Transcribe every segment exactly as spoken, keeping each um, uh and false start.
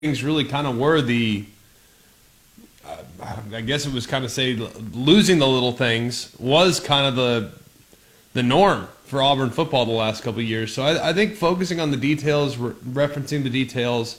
things really kind of were the, uh, I guess it was kind of say losing the little things was kind of the the norm for Auburn football the last couple of years. So I, I think focusing on the details, re- referencing the details,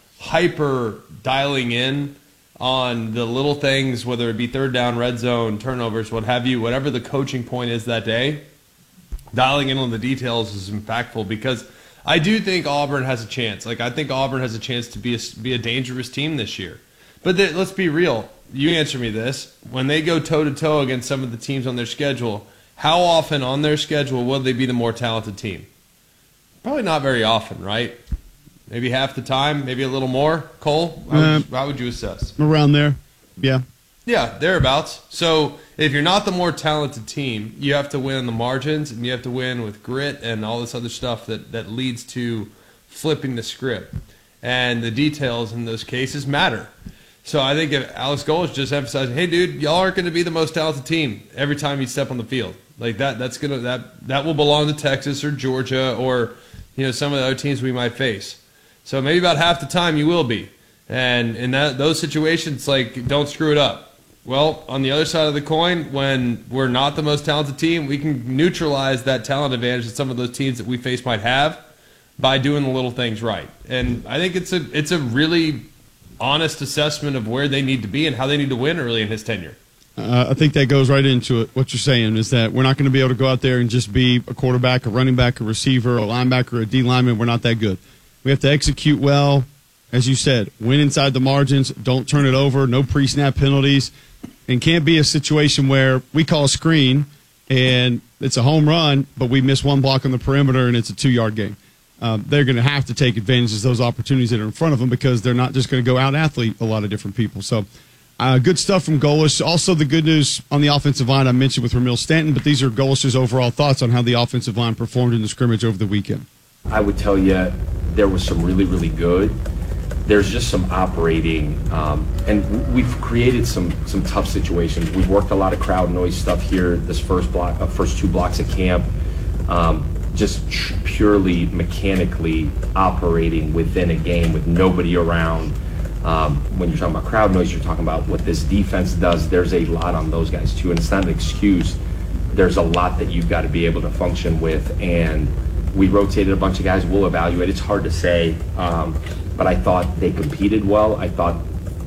hyper dialing in on the little things, whether it be third down, red zone, turnovers, what have you, whatever the coaching point is that day, dialing in on the details is impactful because I do think Auburn has a chance. Like I think Auburn has a chance to be a, be a dangerous team this year. But th- let's be real. You answer me this. When they go toe-to-toe against some of the teams on their schedule, how often on their schedule will they be the more talented team? Probably not very often, right? Maybe half the time, maybe a little more. Cole, how, uh, would, you, how would you assess? Around there, yeah. Yeah, thereabouts. So if you're not the more talented team, you have to win on the margins, and you have to win with grit and all this other stuff that, that leads to flipping the script. And the details in those cases matter. So I think if Alex Golesh just emphasizing, hey, dude, y'all aren't going to be the most talented team every time you step on the field. Like that, that's gonna that that will belong to Texas or Georgia or you know some of the other teams we might face. So maybe about half the time you will be. And in that those situations, like don't screw it up. Well, on the other side of the coin, when we're not the most talented team, we can neutralize that talent advantage that some of those teams that we face might have by doing the little things right. And I think it's a it's a really honest assessment of where they need to be and how they need to win early in his tenure. Uh, I think that goes right into it. What you're saying is that we're not going to be able to go out there and just be a quarterback, a running back, a receiver, a linebacker, a D lineman. We're not that good. We have to execute well, as you said, win inside the margins, don't turn it over, no pre-snap penalties. And can't be a situation where we call a screen and it's a home run, but we miss one block on the perimeter and it's a two-yard game. Um, they're going to have to take advantage of those opportunities that are in front of them because they're not just going to go out-athlete a lot of different people. So uh, good stuff from Golesh. Also the good news on the offensive line I mentioned with Ramil Stanton, but these are Golesh's overall thoughts on how the offensive line performed in the scrimmage over the weekend. I would tell you there was some really, really good. There's just some operating, um, and we've created some some tough situations. We've worked a lot of crowd noise stuff here this first block, uh, first two blocks of camp, um, just tr- purely mechanically operating within a game with nobody around. Um, when you're talking about crowd noise, you're talking about what this defense does. There's a lot on those guys too, and it's not an excuse. There's a lot that you've got to be able to function with, and we rotated a bunch of guys. We'll evaluate. It's hard to say. Um, But I thought they competed well. I thought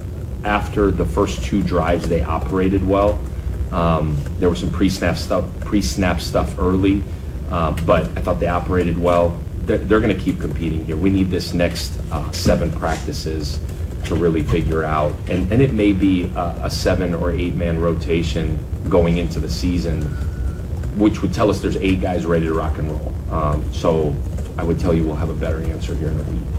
after the first two drives they operated well. Um, there was some pre-snap stuff, pre-snap stuff early, uh, but I thought they operated well. They're, they're going to keep competing here. We need this next uh, seven practices to really figure out, and, and it may be a, a seven or eight man rotation going into the season, which would tell us there's eight guys ready to rock and roll. Um, so I would tell you we'll have a better answer here in a week.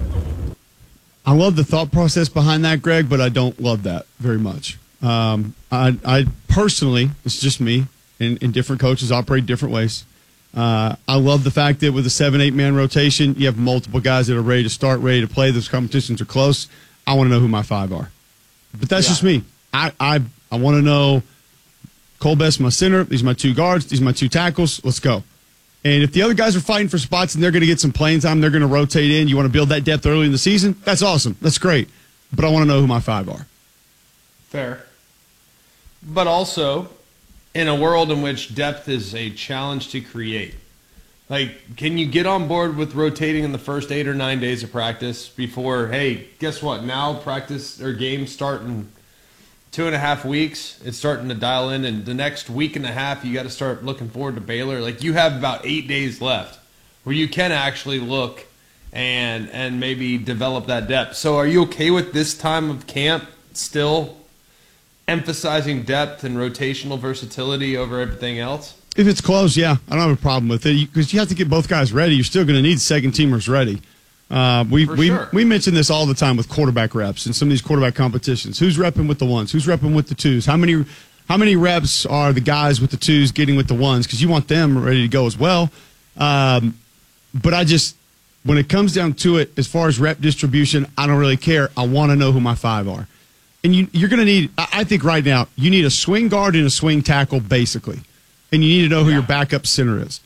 I love the thought process behind that, Greg, but I don't love that very much. Um, I, I personally, it's just me, and, and different coaches operate different ways. Uh, I love the fact that with a seven, eight man rotation, you have multiple guys that are ready to start, ready to play. Those competitions are close. I want to know who my five are. But that's yeah. just me. I, I, I want to know Cole Best, my center. These are my two guards. These are my two tackles. Let's go. And if the other guys are fighting for spots and they're going to get some playing time, they're going to rotate in. You want to build that depth early in the season? That's awesome. That's great. But I want to know who my five are. Fair. But also, in a world in which depth is a challenge to create, like, can you get on board with rotating in the first eight or nine days of practice before, hey, guess what? Now practice or games start in two and a half weeks, it's starting to dial in, and the next week and a half, you got to start looking forward to Baylor. Like, you have about eight days left where you can actually look and and maybe develop that depth. So are you okay with this time of camp still emphasizing depth and rotational versatility over everything else? If it's close, yeah, I don't have a problem with it because you have to get both guys ready. You're still going to need second teamers ready. Uh, we we sure. we mention this all the time with quarterback reps and some of these quarterback competitions. Who's repping with the ones? Who's repping with the twos? How many how many reps are the guys with the twos getting with the ones? Because you want them ready to go as well. Um, but I just, when it comes down to it, as far as rep distribution, I don't really care. I want to know who my five are. And you, you're going to need, I think right now, you need a swing guard and a swing tackle basically. And you need to know who yeah. your backup center is.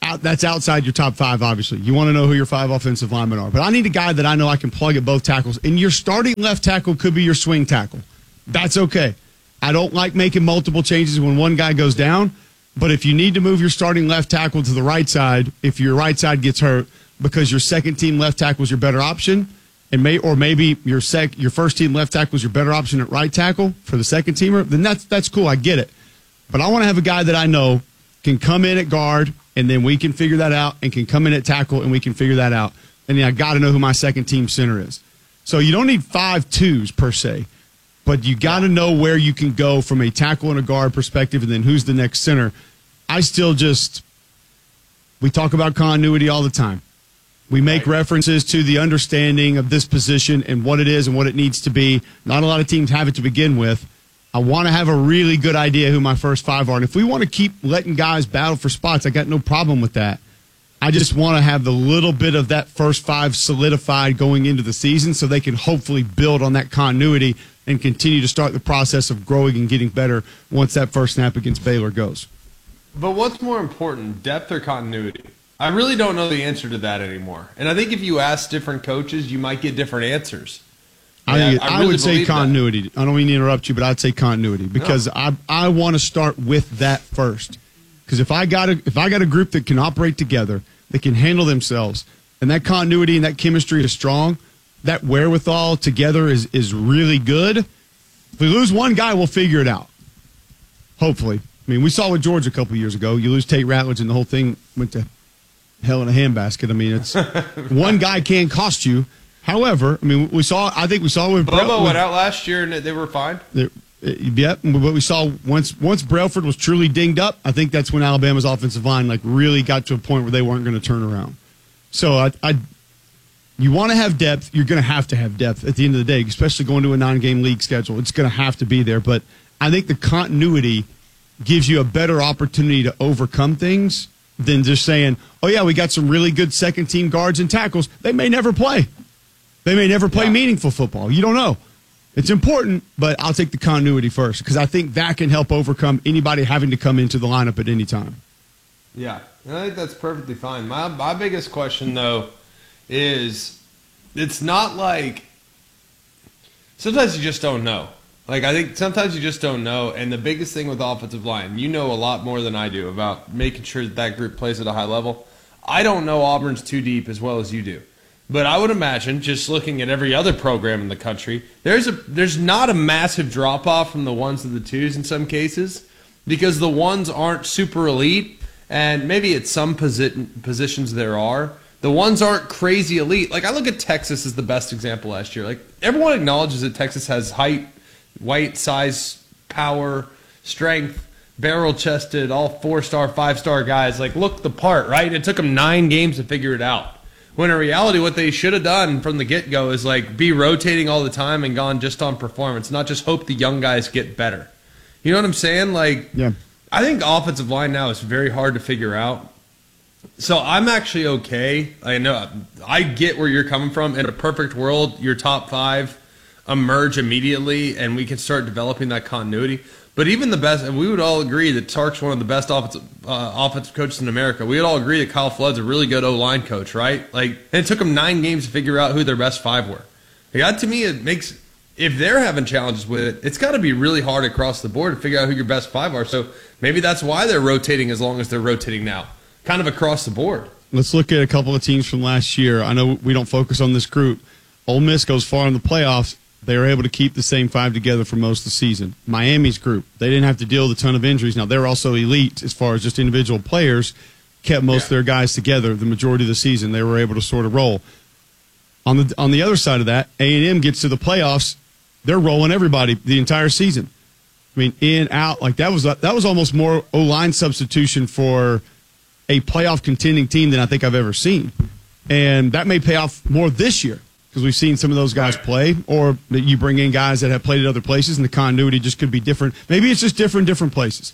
out, that's outside your top five, obviously. You want to know who your five offensive linemen are. But I need a guy that I know I can plug at both tackles. And your starting left tackle could be your swing tackle. That's okay. I don't like making multiple changes when one guy goes down. But if you need to move your starting left tackle to the right side, if your right side gets hurt because your second team left tackle is your better option, and may or maybe your sec your first team left tackle is your better option at right tackle for the second teamer, then that's that's cool. I get it. But I want to have a guy that I know can come in at guard, and then we can figure that out, and can come in at tackle, and we can figure that out. And then I got to know who my second team center is. So you don't need five twos per se, but you got to know where you can go from a tackle and a guard perspective, and then who's the next center. I still just we talk about continuity all the time. We make references to the understanding of this position and what it is and what it needs to be. Not a lot of teams have it to begin with. I want to have a really good idea who my first five are. And if we want to keep letting guys battle for spots, I got no problem with that. I just want to have the little bit of that first five solidified going into the season so they can hopefully build on that continuity and continue to start the process of growing and getting better once that first snap against Baylor goes. But what's more important, depth or continuity? I really don't know the answer to that anymore. And I think if you ask different coaches, you might get different answers. I, think I, I, I really would say continuity. That. I don't mean to interrupt you, but I'd say continuity because no. I I want to start with that first. Because if I got a if I got a group that can operate together, that can handle themselves, and that continuity and that chemistry is strong, that wherewithal together is is really good. If we lose one guy, we'll figure it out. Hopefully. I mean, we saw with Georgia a couple years ago. You lose Tate Ratledge, and the whole thing went to hell in a handbasket. I mean, it's one guy can cost you. However, I mean, we saw. I think we saw with Bobo Brel- went out last year and they were fine. Yep, but we saw once once Brailford was truly dinged up. I think that's when Alabama's offensive line like really got to a point where they weren't going to turn around. So I, I you want to have depth. You're going to have to have depth at the end of the day, especially going to a nine-game league schedule. It's going to have to be there. But I think the continuity gives you a better opportunity to overcome things than just saying, oh, yeah, we got some really good second-team guards and tackles. They may never play. They may never play yeah. meaningful football. You don't know. It's important, but I'll take the continuity first because I think that can help overcome anybody having to come into the lineup at any time. Yeah, I think that's perfectly fine. My, my biggest question, though, is it's not like – sometimes you just don't know. Like, I think sometimes you just don't know, and the biggest thing with offensive line, you know a lot more than I do about making sure that that group plays at a high level. I don't know Auburn's too deep as well as you do. But I would imagine, just looking at every other program in the country, there's a there's not a massive drop-off from the ones to the twos in some cases because the ones aren't super elite, and maybe at some posi- positions there are. The ones aren't crazy elite. Like, I look at Texas as the best example last year. Like, everyone acknowledges that Texas has height, weight, size, power, strength, barrel-chested, all four-star, five-star guys. Like, look the part, right? It took them nine games to figure it out. When in reality, what they should have done from the get-go is, like, be rotating all the time and gone just on performance, not just hope the young guys get better. You know what I'm saying? Like, yeah. I think offensive line now is very hard to figure out. So I'm actually okay. I know I get where you're coming from. In a perfect world, your top five emerge immediately, and we can start developing that continuity. But even the best, and we would all agree that Sark's one of the best offensive uh, offensive coaches in America. We would all agree that Kyle Flood's a really good O-line coach, right? Like, and it took them nine games to figure out who their best five were. Like, that to me, it makes, if they're having challenges with it, it's got to be really hard across the board to figure out who your best five are. So maybe that's why they're rotating as long as they're rotating now, kind of across the board. Let's look at a couple of teams from last year. I know we don't focus on this group. Ole Miss goes far in the playoffs. They were able to keep the same five together for most of the season. Miami's group, they didn't have to deal with a ton of injuries. Now, they're also elite as far as just individual players, kept most yeah. of their guys together the majority of the season. They were able to sort of roll. On the on the other side of that, A and M gets to the playoffs. They're rolling everybody the entire season. I mean, in, out. Like, that was that was almost more O-line substitution for a playoff contending team than I think I've ever seen. And that may pay off more this year. Because we've seen some of those guys play, or that you bring in guys that have played at other places, and the continuity just could be different. Maybe it's just different, different places.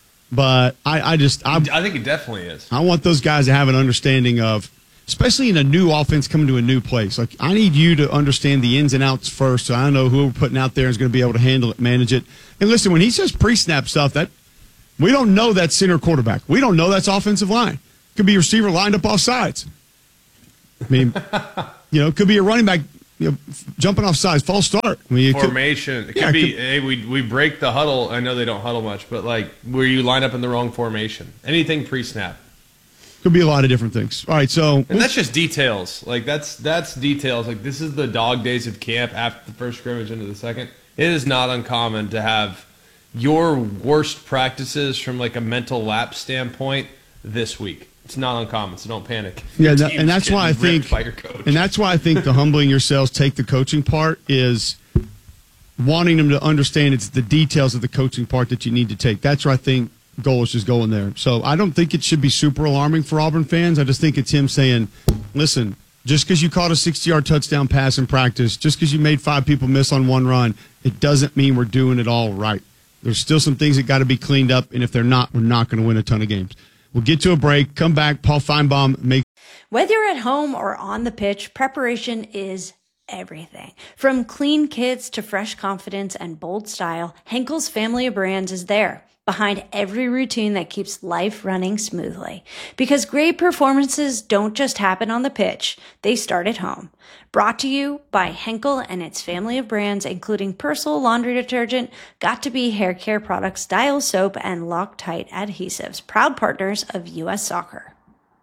But I, I just, I, I think it definitely is. I want those guys to have an understanding of, especially in a new offense coming to a new place. Like, I need you to understand the ins and outs first, so I know who we're putting out there is going to be able to handle it, manage it. And listen, when he says pre-snap stuff, that we don't know that's center quarterback. We don't know that's offensive line. Could be a receiver lined up off sides. I mean, you know, it could be a running back, you know, jumping off sides, false start. I mean, it formation. Could, it could yeah, be, it could, hey, we, we break the huddle. I know they don't huddle much, but like where you line up in the wrong formation. Anything pre-snap. Could be a lot of different things. All right, so. And that's just details. Like, that's that's details. Like, this is the dog days of camp after the first scrimmage into the second. It is not uncommon to have your worst practices from, like, a mental lapse standpoint this week. It's not uncommon, so don't panic. Yeah, that, and that's why I think, and that's why I think the humbling yourselves, take the coaching part is wanting them to understand it's the details of the coaching part that you need to take. That's where I think Golesh is going there. So I don't think it should be super alarming for Auburn fans. I just think it's him saying, listen, just because you caught a sixty-yard touchdown pass in practice, just because you made five people miss on one run, it doesn't mean we're doing it all right. There's still some things that got to be cleaned up, and if they're not, we're not going to win a ton of games. We'll get to a break, come back, Paul Feinbaum make. Whether you're at home or on the pitch, preparation is everything. From clean kits to fresh confidence and bold style, Henkel's family of brands is there, behind every routine that keeps life running smoothly. Because great performances don't just happen on the pitch, they start at home. Brought to you by Henkel and its family of brands, including Persil laundry detergent, Got2b hair care products, Dial soap, and Loctite adhesives, proud partners of U S Soccer.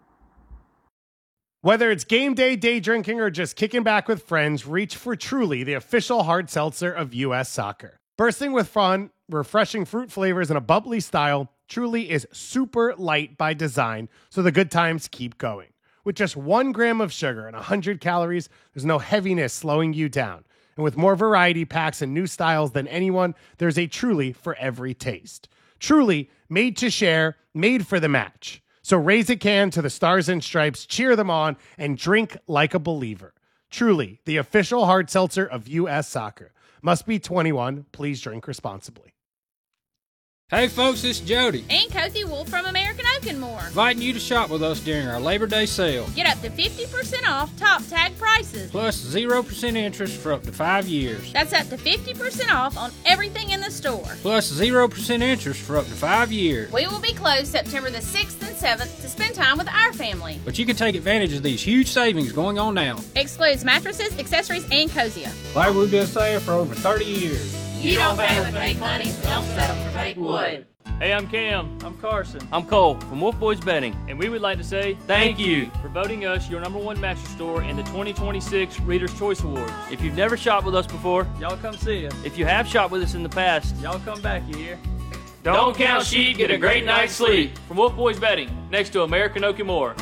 Whether it's game day, day drinking, or just kicking back with friends, reach for Truly, the official hard seltzer of U S Soccer. Bursting with fun, refreshing fruit flavors, and a bubbly style, Truly is super light by design, so the good times keep going. With just one gram of sugar and one hundred calories, there's no heaviness slowing you down. And with more variety packs and new styles than anyone, there's a Truly for every taste. Truly, made to share, made for the match. So raise a can to the Stars and Stripes, cheer them on, and drink like a believer. Truly, the official hard seltzer of U S Soccer. Must be twenty-one. Please drink responsibly. Hey folks, this is Jody. And Cozy Wolf from American Oak and More. Inviting you to shop with us during our Labor Day sale. Get up to fifty percent off top tag prices. Plus zero percent interest for up to five years. That's up to fifty percent off on everything in the store. Plus zero percent interest for up to five years. We will be closed September the sixth and seventh to spend time with our family. But you can take advantage of these huge savings going on now. Excludes mattresses, accessories, and Cozier. Like we've been saying for over thirty years. You don't pay with fake money, so don't settle for fake wood. Hey, I'm Cam. I'm Carson. I'm Cole from Wolf Boys Betting, and we would like to say thank you for voting us your number one mattress store in the twenty twenty-six Reader's Choice Awards. If you've never shopped with us before, y'all come see us. If you have shopped with us in the past, y'all come back, you hear? Don't, don't count sheep, get a great night's sleep. From Wolf Boys Betting, next to American Oak and More.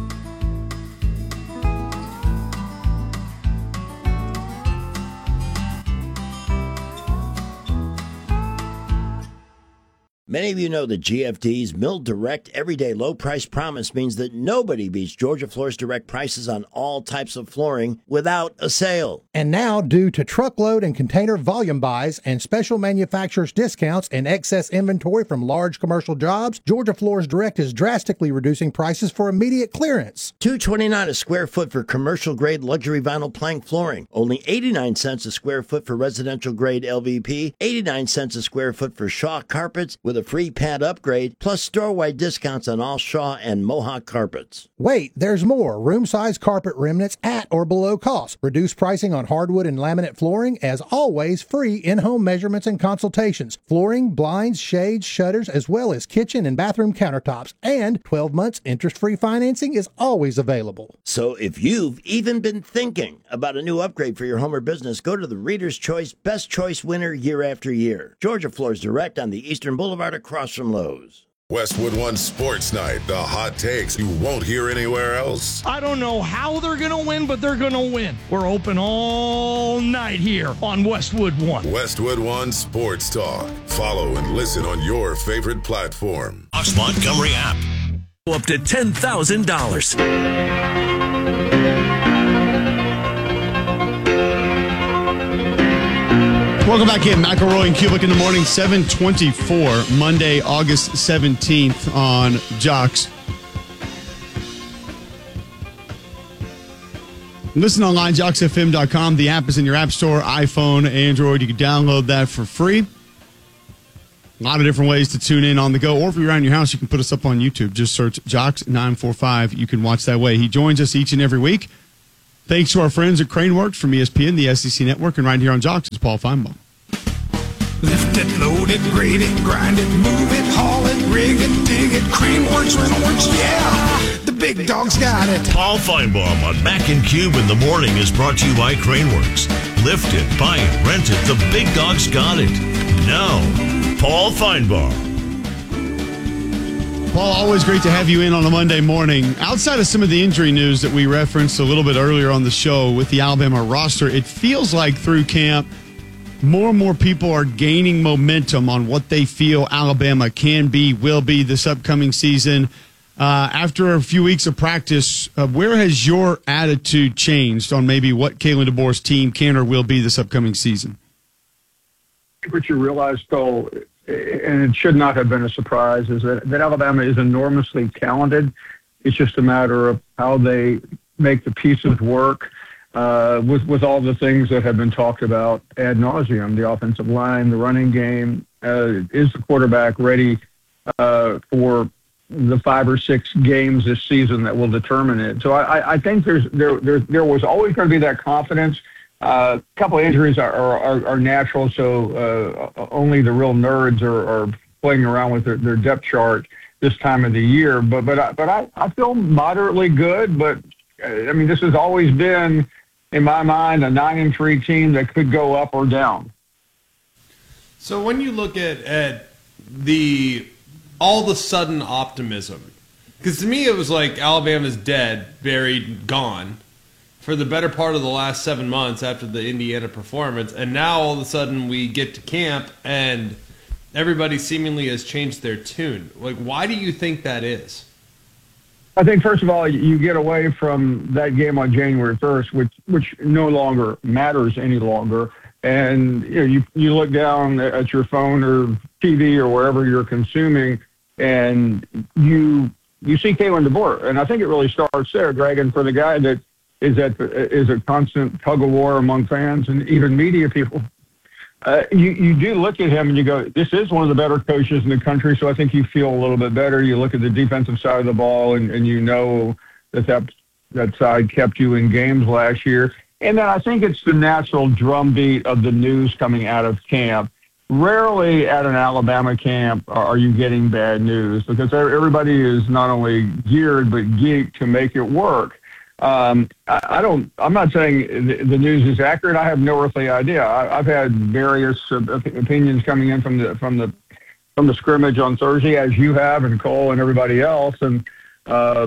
Many of you know that G F D's Mill Direct Everyday Low Price Promise means that nobody beats Georgia Floor's direct prices on all types of flooring without a sale. And now, due to truckload and container volume buys and special manufacturers' discounts and excess inventory from large commercial jobs, Georgia Floors Direct is drastically reducing prices for immediate clearance. two dollars and twenty-nine cents a square foot for commercial-grade luxury vinyl plank flooring. Only eighty-nine cents a square foot for residential-grade L V P. eighty-nine cents a square foot for Shaw carpets with a free pad upgrade, plus store-wide discounts on all Shaw and Mohawk carpets. Wait, there's more. Room-size carpet remnants at or below cost. Reduced pricing on hardwood and laminate flooring. As always, free in-home measurements and consultations. Flooring, blinds, shades, shutters, as well as kitchen and bathroom countertops. And twelve months interest-free financing is always available. So if you've even been thinking about a new upgrade for your home or business, go to the Reader's Choice Best Choice winner year after year. Georgia Floors Direct on the Eastern Boulevard across from Lowe's. Westwood One Sports Night, the hot takes you won't hear anywhere else. I don't know how they're going to win, but they're going to win. We're open all night here on Westwood One. Westwood One Sports Talk. Follow and listen on your favorite platform. Ox Montgomery app. Up to ten thousand dollars. Welcome back in. McElroy and Kubick in the morning, seven twenty-four, Monday, August seventeenth on Jocks. Listen online, jocks f m dot com. The app is in your app store, iPhone, Android. You can download that for free. A lot of different ways to tune in on the go. Or if you're around your house, you can put us up on YouTube. Just search Jocks nine forty-five. You can watch that way. He joins us each and every week. Thanks to our friends at Craneworks from E S P N, the S E C Network, and right here on Jocks is Paul Feinbaum. Lift it, load it, grade it, grind it, move it, haul it, rig it, dig it, Craneworks, Rentalworks, yeah! The big dog's got it. Paul Feinbaum on Mac and Cube in the morning is brought to you by Craneworks. Lift it, buy it, rent it, the big dog's got it. Now, Paul Feinbaum. Paul, always great to have you in on a Monday morning. Outside of some of the injury news that we referenced a little bit earlier on the show with the Alabama roster, it feels like through camp, more and more people are gaining momentum on what they feel Alabama can be, will be this upcoming season. Uh, after a few weeks of practice, uh, where has your attitude changed on maybe what Kalen DeBoer's team can or will be this upcoming season? What you realize, though, and it should not have been a surprise, is that, that Alabama is enormously talented. It's just a matter of how they make the pieces work uh, with, with all the things that have been talked about ad nauseum, the offensive line, the running game. Uh, is the quarterback ready uh, for the five or six games this season that will determine it? So I, I think there's there, there there was always going to be that confidence. A uh, couple of injuries are, are, are natural, so uh, only the real nerds are, are playing around with their, their depth chart this time of the year. But but I, but I, I feel moderately good. But I mean, this has always been, in my mind, a nine and three team that could go up or down. So when you look at at the all of a sudden optimism, because to me it was like Alabama's dead, buried, gone for the better part of the last seven months after the Indiana performance, and now all of a sudden we get to camp and everybody seemingly has changed their tune. Like, why do you think that is? I think, first of all, you get away from that game on January first, which which no longer matters any longer. And you know, you, you look down at your phone or T V or wherever you're consuming, and you you see Kalen DeBoer. And I think it really starts there, Greg, and for the guy that is at is a constant tug of war among fans and even media people. Uh, you, you do look at him and you go, this is one of the better coaches in the country, so I think you feel a little bit better. You look at the defensive side of the ball, and, and you know that, that that side kept you in games last year. And then I think it's the natural drumbeat of the news coming out of camp. Rarely at an Alabama camp are you getting bad news, because everybody is not only geared but geeked to make it work. Um, I, I don't. I'm not saying the, the news is accurate. I have no earthly idea. I, I've had various uh, opinions coming in from the from the from the scrimmage on Thursday, as you have, and Cole and everybody else. And uh,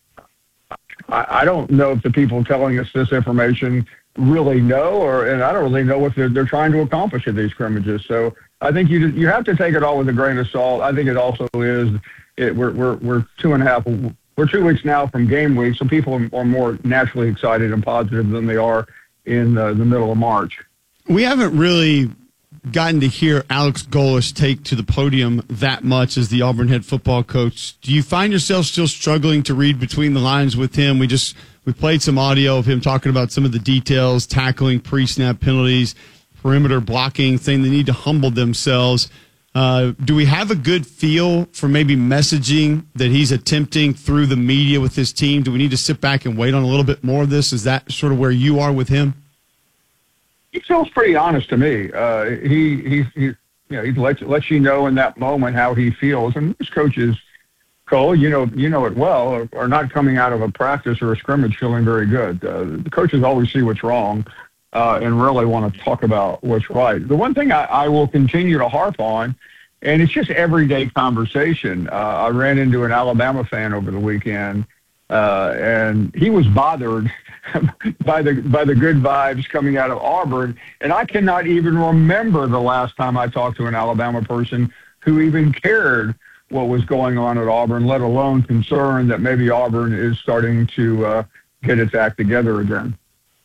I, I don't know if the people telling us this information really know, or and I don't really know what they're, they're trying to accomplish at these scrimmages. So I think you you have to take it all with a grain of salt. I think it also is. It, we're we're we're two and a half. We're two weeks now from game week, so people are more naturally excited and positive than they are in uh, the middle of March. We haven't really gotten to hear Alex Golesh take to the podium that much as the Auburn head football coach. Do you find yourself still struggling to read between the lines with him? We just we played some audio of him talking about some of the details, tackling, pre-snap penalties, perimeter blocking, saying they need to humble themselves. Uh, do we have a good feel for maybe messaging that he's attempting through the media with his team? Do we need to sit back and wait on a little bit more of this? Is that sort of where you are with him? He feels pretty honest to me. Uh, he, he, he, you know, he lets, lets you know in that moment how he feels. And most coaches, Cole, you know, you know it well, are, are not coming out of a practice or a scrimmage feeling very good. Uh, the coaches always see what's wrong. Uh, and really want to talk about what's right. The one thing I, I will continue to harp on, and it's just everyday conversation. Uh, I ran into an Alabama fan over the weekend, uh, and he was bothered by the by the good vibes coming out of Auburn. And I cannot even remember the last time I talked to an Alabama person who even cared what was going on at Auburn, let alone concerned that maybe Auburn is starting to uh, get its act together again.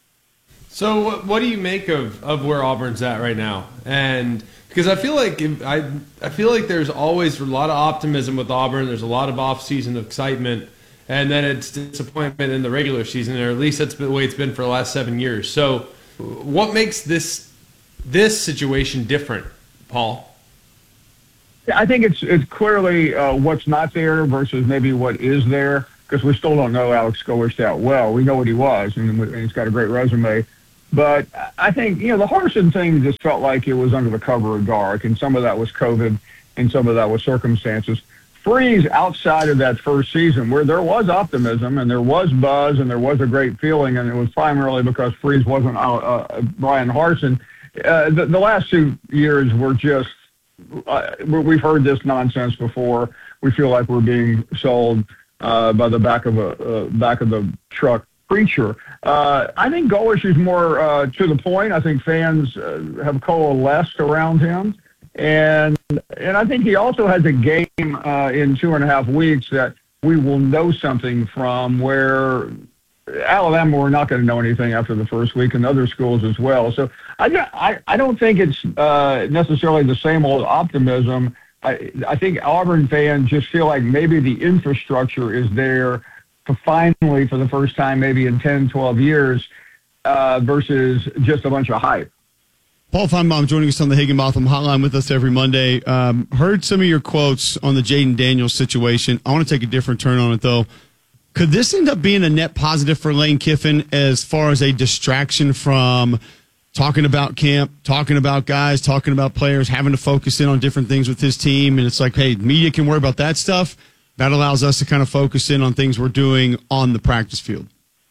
So what do you make of, of where Auburn's at right now? And because I feel like I I feel like there's always a lot of optimism with Auburn. There's a lot of off-season excitement, and then it's disappointment in the regular season, or at least that's the way it's been for the last seven years. So what makes this this situation different, Paul? I think it's it's clearly uh, what's not there versus maybe what is there, because we still don't know Alex Skolnick that well. We know what he was, and, and he's got a great resume. But I think, you know, the Harsin thing just felt like it was under the cover of dark, and some of that was COVID, and some of that was circumstances. Freeze, outside of that first season, where there was optimism and there was buzz and there was a great feeling, and it was primarily because Freeze wasn't uh, uh, Brian Harsin. Uh, the, the last two years were just, uh, we've heard this nonsense before. We feel like we're being sold uh, by the back of a uh, back of the truck preacher. Uh, I think Golesh is more uh, to the point. I think fans uh, have coalesced around him. And and I think he also has a game uh, in two and a half weeks that we will know something from, where Alabama, we're not going to know anything after the first week, and other schools as well. So I, I, I don't think it's uh, necessarily the same old optimism. I, I think Auburn fans just feel like maybe the infrastructure is there to finally, for the first time maybe in ten, twelve years, uh, versus just a bunch of hype. Paul Feinbaum joining us on the Higginbotham Hotline with us every Monday. Um, heard some of your quotes on the Jaden Daniels situation. I want to take a different turn on it, though. Could this end up being a net positive for Lane Kiffin as far as a distraction from talking about camp, talking about guys, talking about players, having to focus in on different things with his team? And it's like, hey, media can worry about that stuff. That allows us to kind of focus in on things we're doing on the practice field.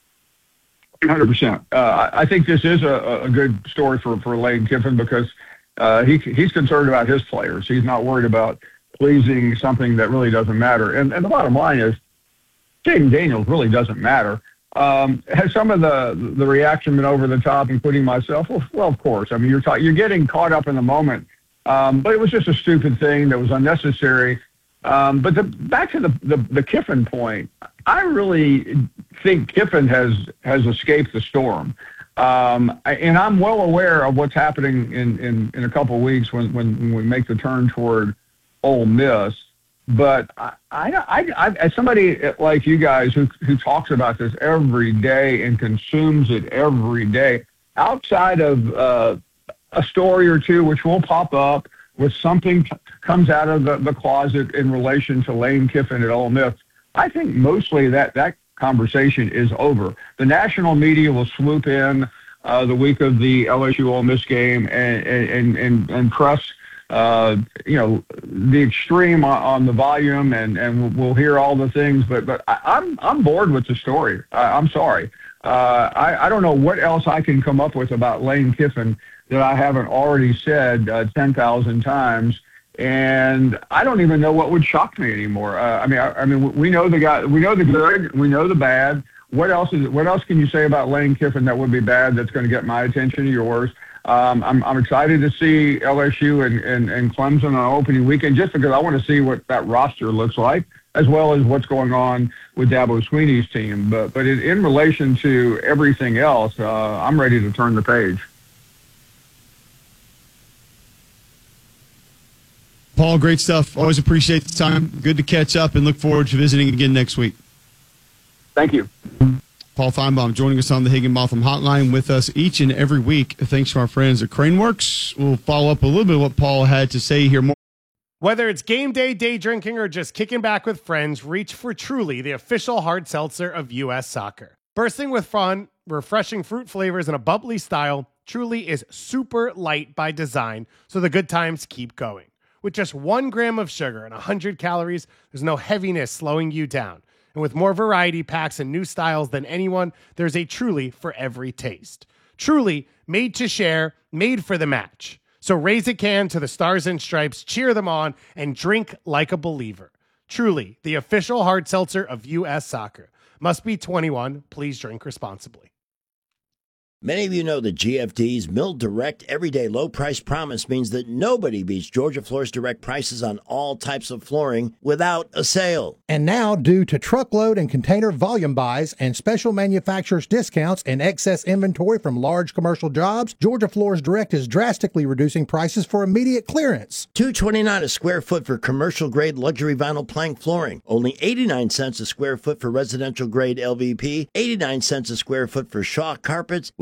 one hundred percent. Uh, I think this is a, a good story for, for Lane Kiffin, because uh, he he's concerned about his players. He's not worried about pleasing something that really doesn't matter. And, and the bottom line is, Jaden Daniels really doesn't matter. Um, has some of the the reaction been over the top, including myself? Well, well of course. I mean, you're ta- you're getting caught up in the moment. Um, but it was just a stupid thing that was unnecessary. Um, but the, back to the, the, the Kiffin point, I really think Kiffin has, has escaped the storm. Um, I, and I'm well aware of what's happening in, in, in a couple of weeks when, when, when we make the turn toward Ole Miss. But I, I, I, I, as somebody like you guys who, who talks about this every day and consumes it every day, outside of uh, a story or two which will pop up with something t- comes out of the, the closet in relation to Lane Kiffin at Ole Miss, I think mostly that, that conversation is over. The national media will swoop in uh, the week of the L S U Ole Miss game and and and, and press uh, you know the extreme on, on the volume, and, and we'll hear all the things. But but I, I'm I'm bored with the story. I, I'm sorry. Uh, I I don't know what else I can come up with about Lane Kiffin that I haven't already said uh, ten thousand times, and I don't even know what would shock me anymore. Uh, I mean, I, I mean, we know the guy, we know the good, we know the bad. What else is? What else can you say about Lane Kiffin that would be bad? That's going to get my attention, yours. Um, I'm I'm excited to see L S U and, and, and Clemson on opening weekend, just because I want to see what that roster looks like, as well as what's going on with Dabo Swinney's team. But but in, in relation to everything else, uh, I'm ready to turn the page. Paul, great stuff. Always appreciate the time. Good to catch up, and look forward to visiting again next week. Thank you. Paul Feinbaum joining us on the Higginbotham Hotline with us each and every week. Thanks to our friends at Craneworks. We'll follow up a little bit of what Paul had to say here more. Whether it's game day, day drinking, or just kicking back with friends, reach for Truly, the official hard seltzer of U S Soccer. Bursting with fun, refreshing fruit flavors, and a bubbly style, Truly is super light by design, so the good times keep going. With just one gram of sugar and one hundred calories, there's no heaviness slowing you down. And with more variety packs and new styles than anyone, there's a Truly for every taste. Truly, made to share, made for the match. So raise a can to the Stars and Stripes, cheer them on, and drink like a believer. Truly, the official hard seltzer of U S Soccer. Must be twenty-one. Please drink responsibly. Many of you know that G F D's Mill Direct Everyday Low Price Promise means that nobody beats Georgia Floor's direct prices on all types of flooring without a sale. And now, due to truckload and container volume buys and special manufacturers' discounts and excess inventory from large commercial jobs, Georgia Floors Direct is drastically reducing prices for immediate clearance. two dollars and twenty-nine cents a square foot for commercial-grade luxury vinyl plank flooring. Only eighty-nine cents a square foot for residential-grade L V P. eighty-nine cents a square foot for Shaw carpets with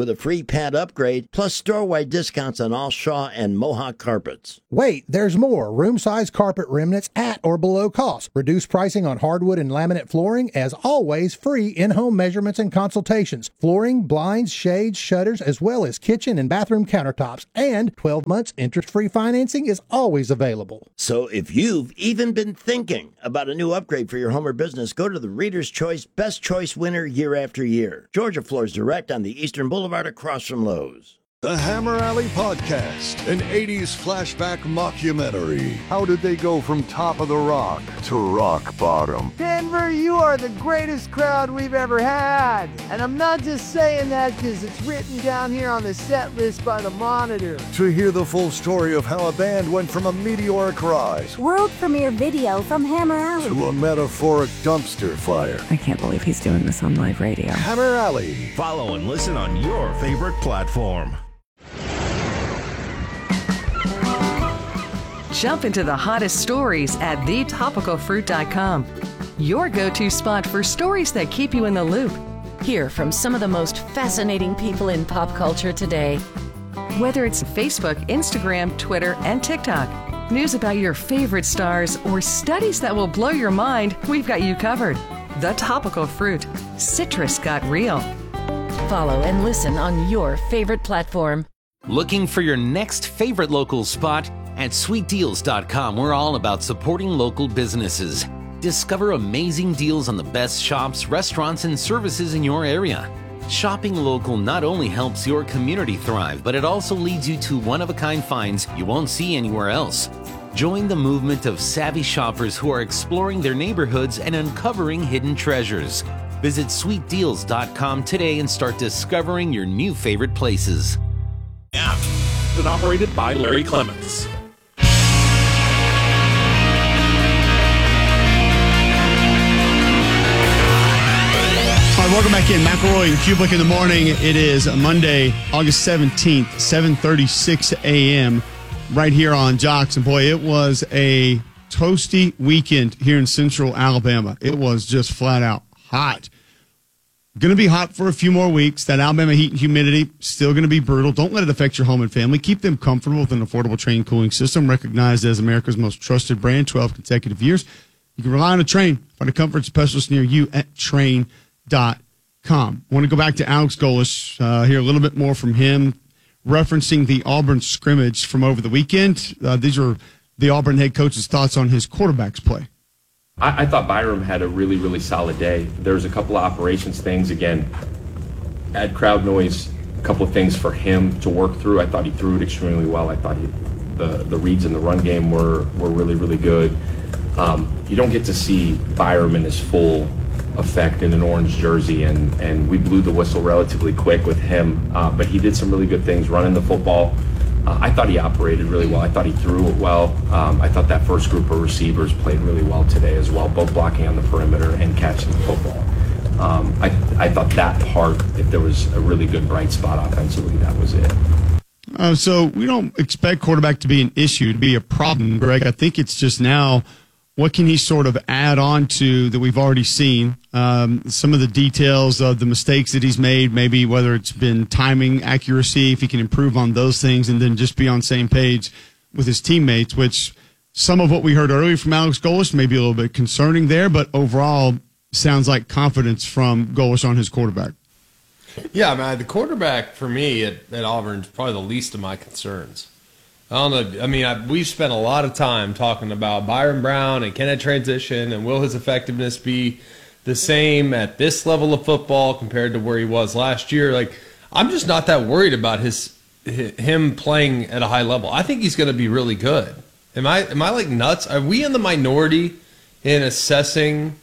with a free pad upgrade, plus store-wide discounts on all Shaw and Mohawk carpets. Wait, there's more. Room-size carpet remnants at or below cost. Reduced pricing on hardwood and laminate flooring. As always, free in-home measurements and consultations. Flooring, blinds, shades, shutters, as well as kitchen and bathroom countertops. And twelve months interest-free financing is always available. So if you've even been thinking about a new upgrade for your home or business, go to the Reader's Choice Best Choice winner year after year. Georgia Floors Direct on the Eastern Boulevard across from Lowe's. The Hammer Alley Podcast, an eighties flashback mockumentary. How did they go from top of the rock to rock bottom? Denver, you are the greatest crowd we've ever had. And I'm not just saying that because it's written down here on the set list by the Monitor. To hear the full story of how a band went from a meteoric rise world premiere video from Hammer Alley to a metaphoric dumpster fire. I can't believe he's doing this on live radio. Hammer Alley. Follow and listen on your favorite platform. Jump into the hottest stories at the topical fruit dot com. Your go-to spot for stories that keep you in the loop. Hear from some of the most fascinating people in pop culture today. Whether it's Facebook, Instagram, Twitter, and TikTok, news about your favorite stars, or studies that will blow your mind, we've got you covered. The Topical Fruit. Citrus got real. Follow and listen on your favorite platform. Looking for your next favorite local spot? At sweet deals dot com, we're all about supporting local businesses. Discover amazing deals on the best shops, restaurants, and services in your area. Shopping local not only helps your community thrive, but it also leads you to one-of-a-kind finds you won't see anywhere else. Join the movement of savvy shoppers who are exploring their neighborhoods and uncovering hidden treasures. Visit sweet deals dot com today and start discovering your new favorite places. App and operated by Larry Clements. All right, welcome back in. McElroy and Kublik in the morning. It is Monday, August seventeenth, seven thirty-six a.m. right here on Jocks. And boy, it was a toasty weekend here in central Alabama. It was just flat out hot. Going to be hot for a few more weeks. That Alabama heat and humidity still going to be brutal. Don't let it affect your home and family. Keep them comfortable with an affordable Trane cooling system recognized as America's most trusted brand, twelve consecutive years. You can rely on a Trane. Find a comfort specialist near you at Trane dot com. I want to go back to Alex Golesh, uh, hear a little bit more from him, referencing the Auburn scrimmage from over the weekend. Uh, these are the Auburn head coach's thoughts on his quarterback's play. I, I thought Byram had a really, really solid day. There was a couple of operations things. Again, add crowd noise, a couple of things for him to work through. I thought he threw it extremely well. I thought he, the, the reads in the run game were, were really, really good. Um, you don't get to see Byram in his full effect in an orange jersey, and, and we blew the whistle relatively quick with him, uh, but he did some really good things running the football. Uh, I thought he operated really well. I thought he threw it well. Um, I thought that first group of receivers played really well today as well, both blocking on the perimeter and catching the football. Um, I, I thought that part, if there was a really good bright spot offensively, that was it. Uh, so we don't expect quarterback to be an issue, to be a problem, Greg. I think it's just now, what can he sort of add on to that we've already seen? Um, some of the details of the mistakes that he's made, maybe whether it's been timing, accuracy, if he can improve on those things, and then just be on the same page with his teammates, which some of what we heard earlier from Alex Golesh may be a little bit concerning there, but overall sounds like confidence from Golesh on his quarterback. Yeah, man, the quarterback for me at, at Auburn is probably the least of my concerns. I don't know. I mean, I, we've spent a lot of time talking about Byron Brown and can it transition and will his effectiveness be the same at this level of football compared to where he was last year. Like, I'm just not that worried about his him playing at a high level. I think he's going to be really good. Am I am I like nuts? Are we in the minority in assessing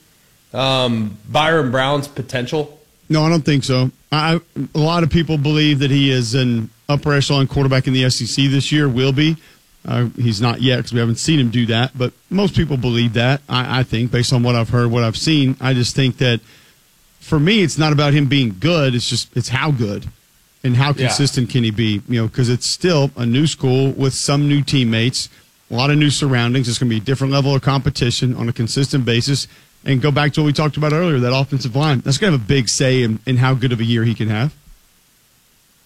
um, Byron Brown's potential? No, I don't think so. I, a lot of people believe that he is an upper echelon quarterback in the S E C this year, will be. Uh, he's not yet because we haven't seen him do that, but most people believe that, I, I think, based on what I've heard, what I've seen. I just think that for me, it's not about him being good. It's just it's how good and how consistent yeah. can he be, you know, because it's still a new school with some new teammates, a lot of new surroundings. It's going to be a different level of competition on a consistent basis. And go back to what we talked about earlier, that offensive line. That's going to have a big say in, in how good of a year he can have.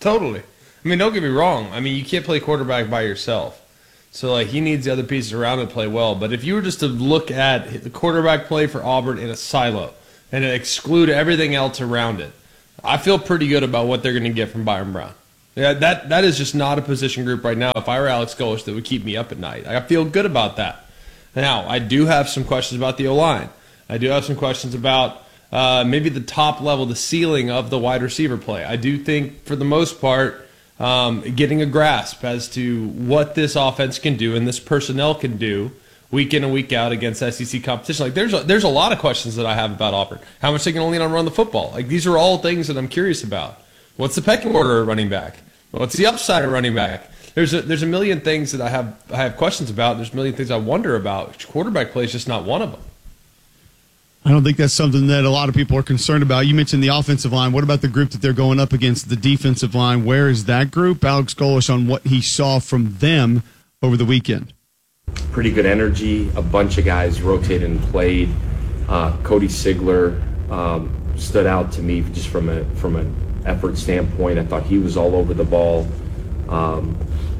Totally. I mean, don't get me wrong. I mean, you can't play quarterback by yourself. So, like, he needs the other pieces around him to play well. But if you were just to look at the quarterback play for Auburn in a silo and exclude everything else around it, I feel pretty good about what they're going to get from Byron Brown. Yeah, that that is just not a position group right now. If I were Alex Golesh, that would keep me up at night. I feel good about that. Now, I do have some questions about the O-line. I do have some questions about uh, maybe the top level, the ceiling of the wide receiver play. I do think, for the most part, um, getting a grasp as to what this offense can do and this personnel can do week in and week out against S E C competition. Like, there's a, there's a lot of questions that I have about Auburn. How much they can lean on run the football. Like, these are all things that I'm curious about. What's the pecking order of running back? What's the upside of running back? There's a there's a million things that I have I have questions about. There's a million things I wonder about. Quarterback play is just not one of them. I don't think that's something that a lot of people are concerned about. You mentioned the offensive line. What about the group that they're going up against, the defensive line? Where is that group? Alex Golesh on what he saw from them over the weekend. Pretty good energy. A bunch of guys rotated and played. Uh, Cody Sigler um, stood out to me just from a from an effort standpoint. I thought he was all over the ball. Um,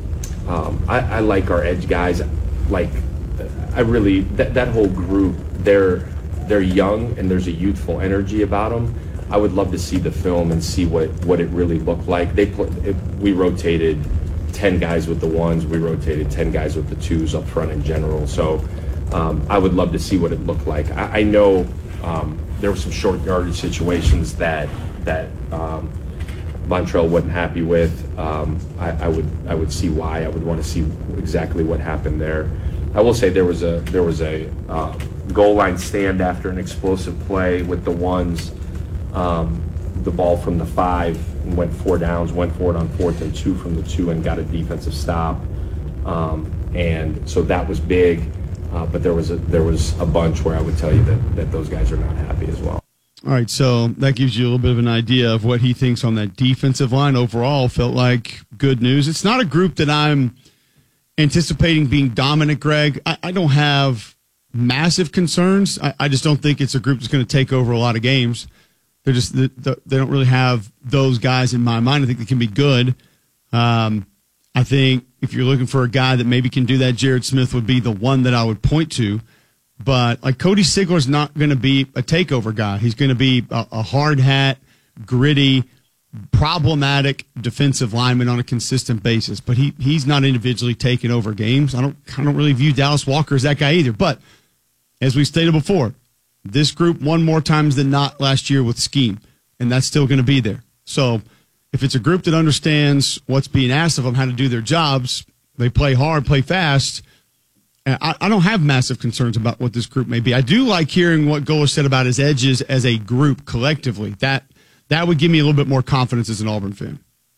um, I, I like our edge guys. Like, I really that that whole group. They're they're young and there's a youthful energy about them. I would love to see the film and see what, what it really looked like. They put it, we rotated ten guys with the ones. We rotated ten guys with the twos up front in general. So um, I would love to see what it looked like. I, I know um, there were some short yardage situations that that um, Montrell wasn't happy with. Um, I, I would I would see why. I would want to see exactly what happened there. I will say there was a there was a uh, goal line stand after an explosive play with the ones. Um, the ball from the five and went four downs, went for it on fourth and two from the two and got a defensive stop. Um, and so that was big. Uh, but there was a there was a bunch where I would tell you that, that those guys are not happy as well. All right, so that gives you a little bit of an idea of what he thinks on that defensive line. Overall, felt like good news. It's not a group that I'm anticipating being dominant, Greg. I, I don't have massive concerns. I, I just don't think it's a group that's going to take over a lot of games. They're just they don't really have those guys in my mind. I think they can be good. Um, I think if you're looking for a guy that maybe can do that, Jared Smith would be the one that I would point to. But like Cody Sigler's not going to be a takeover guy. He's going to be a, a hard hat, gritty, problematic defensive lineman on a consistent basis. But he he's not individually taking over games. I don't I don't really view Dallas Walker as that guy either. But as we stated before, this group won more times than not last year with scheme, and that's still going to be there. So if it's a group that understands what's being asked of them, how to do their jobs, they play hard, play fast. I, I don't have massive concerns about what this group may be. I do like hearing what Golesh said about his edges as a group collectively. That that would give me a little bit more confidence as an Auburn fan.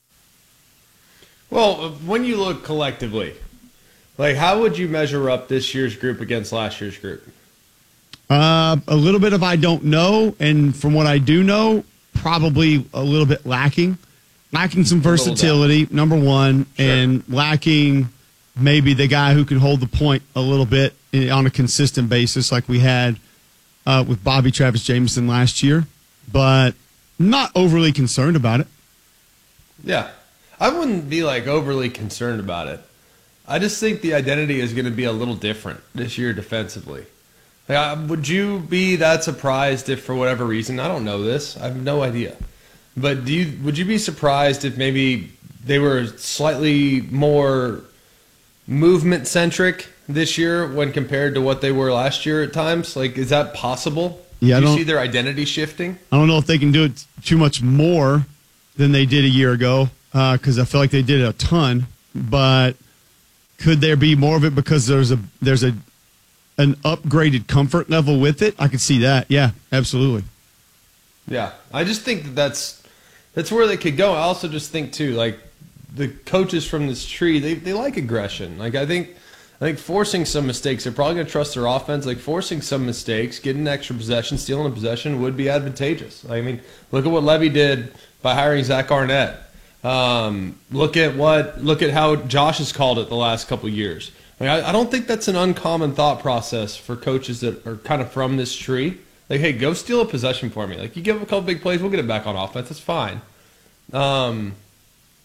Well, when you look collectively, like how would you measure up this year's group against last year's group? Uh, a little bit of I don't know, and from what I do know, probably a little bit lacking. Lacking some versatility, number one, sure. And lacking maybe the guy who can hold the point a little bit on a consistent basis like we had uh, with Bobby Travis Jameson last year, but not overly concerned about it. Yeah, I wouldn't be like overly concerned about it. I just think the identity is going to be a little different this year defensively. Like, uh, would you be that surprised if, for whatever reason, I don't know this, I have no idea, but do you? Would you be surprised if maybe they were slightly more movement centric this year when compared to what they were last year at times? Like, is that possible? Yeah, do I you don't, see their identity shifting? I don't know if they can do it too much more than they did a year ago because uh, I feel like they did a ton. But could there be more of it because there's a there's a an upgraded comfort level with it? I could see that. Yeah, absolutely. Yeah, I just think that that's that's where they could go. I also just think too, like the coaches from this tree, they they like aggression. Like I think I think forcing some mistakes, they're probably going to trust their offense. Like forcing some mistakes, getting an extra possession, stealing a possession would be advantageous. I mean, look at what Levy did by hiring Zach Arnett. Um, look at what look at how Josh has called it the last couple of years. I, mean, I, I don't think that's an uncommon thought process for coaches that are kind of from this tree. Like, hey, go steal a possession for me. Like, you give them a couple big plays, we'll get it back on offense. That's fine. Um,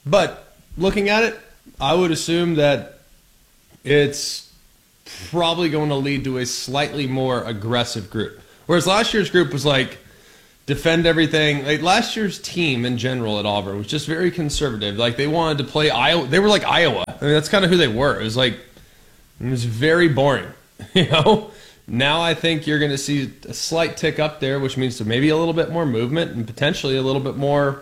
But looking at it, I would assume that it's probably going to lead to a slightly more aggressive group. Whereas last year's group was like, defend everything. Like last year's team in general at Auburn was just very conservative. Like they wanted to play Iowa. They were like Iowa. I mean, that's kind of who they were. It was like, it was very boring, you know? Now I think you're going to see a slight tick up there, which means maybe a little bit more movement and potentially a little bit more,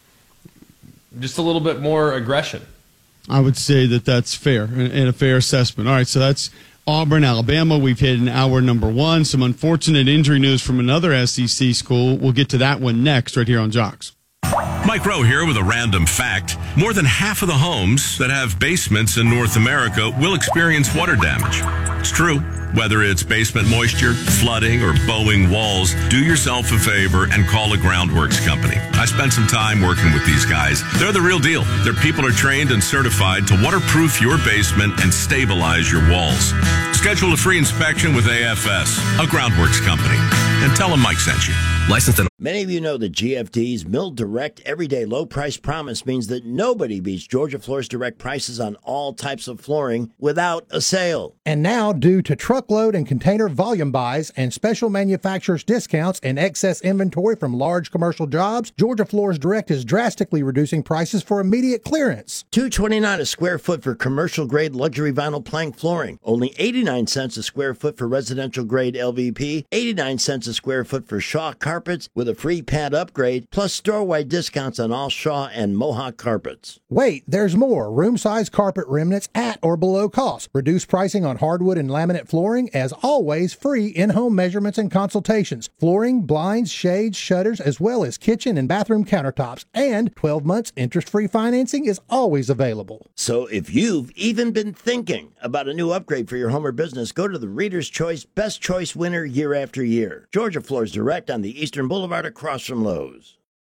just a little bit more aggression. I would say that that's fair and a fair assessment. All right, so that's Auburn, Alabama. We've hit an hour number one. Some unfortunate injury news from another S E C school. We'll get to that one next right here on Jocks. Mike Rowe here with a random fact. More than half of the homes that have basements in North America will experience water damage. It's true. Whether it's basement moisture, flooding, or bowing walls, do yourself a favor and call a Groundworks company. I spent some time working with these guys. They're the real deal. Their people are trained and certified to waterproof your basement and stabilize your walls. Schedule a free inspection with A F S, a Groundworks company, and tell them Mike sent you. Licensed in. Many of you know that G F D's Mill Direct Everyday Low Price Promise means that nobody beats Georgia Floor's direct prices on all types of flooring without a sale. And now, due to truckload and container volume buys and special manufacturers discounts and excess inventory from large commercial jobs, Georgia Floors Direct is drastically reducing prices for immediate clearance. two dollars and twenty-nine cents a square foot for commercial grade luxury vinyl plank flooring. Only eighty-nine cents a square foot for residential grade L V P. eighty-nine cents a square foot for Shaw carpets with a free pad upgrade, plus store-wide discounts on all Shaw and Mohawk carpets. Wait, there's more. Room size carpet remnants at or below cost. Reduced pricing on hardwood and laminate flooring. As always, free in-home measurements and consultations. Flooring, blinds, shades, shutters, as well as kitchen and bathroom countertops. And twelve months interest-free financing is always available. So if you've even been thinking about a new upgrade for your home or business, go to the Reader's Choice Best Choice winner year after year. Georgia Floors Direct on the Eastern Boulevard across from Lowe's.